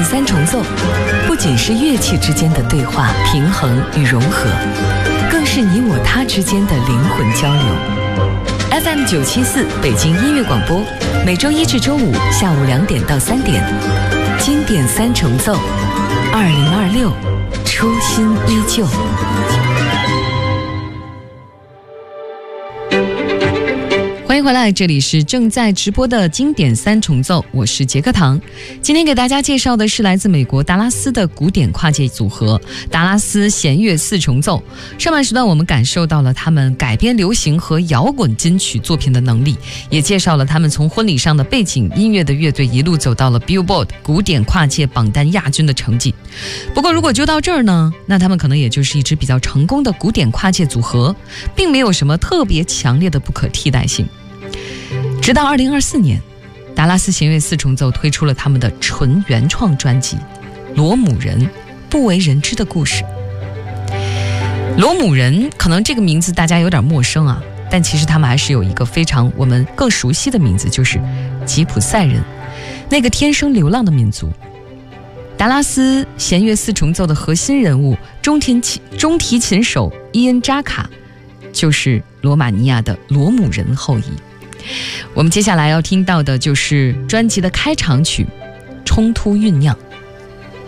三重奏不仅是乐器之间的对话、平衡与融合，更是你我他之间的灵魂交流。FM 974北京音乐广播，每周一至周五下午2点到3点，经典三重奏，2026，初心依旧。欢迎回来，这里是正在直播的经典三重奏，我是杰克唐。今天给大家介绍的是来自美国达拉斯的古典跨界组合达拉斯弦乐四重奏。上半时段我们感受到了他们改编流行和摇滚金曲作品的能力，也介绍了他们从婚礼上的背景音乐的乐队一路走到了 Billboard 古典跨界榜单亚军的成绩。不过如果就到这儿呢，那他们可能也就是一支比较成功的古典跨界组合，并没有什么特别强烈的不可替代性。直到2024年，达拉斯弦乐四重奏推出了他们的纯原创专辑《罗姆人：不为人知的故事》。罗姆人可能这个名字大家有点陌生啊，但其实他们还是有一个非常我们更熟悉的名字，就是吉普赛人，那个天生流浪的民族。达拉斯弦乐四重奏的核心人物中提琴手伊恩·扎卡就是罗马尼亚的罗姆人后裔。我们接下来要听到的就是专辑的开场曲《冲突酝酿》。